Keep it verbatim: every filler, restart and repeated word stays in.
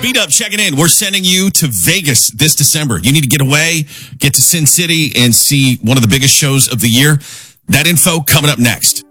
Speed Up checking in. We're sending you to Vegas this December. You need to get away, get to Sin City, and see one of the biggest shows of the year. That info coming up next.